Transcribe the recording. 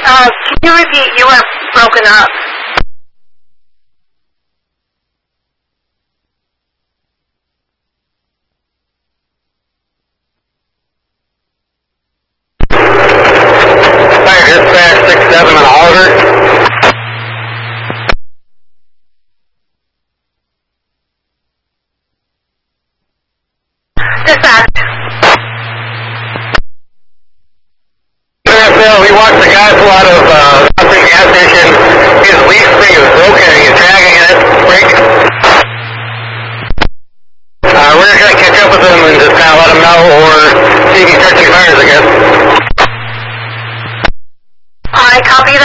Can you repeat? You were broken up. Fire dispatch 67 on Alder. Dispatch. We watched the guy pull out of the gas station. His leaf thing is broken and he's dragging it. Break. We're going to try to catch up with him and just kind of let him know or see if he starts any fires, I guess. I copy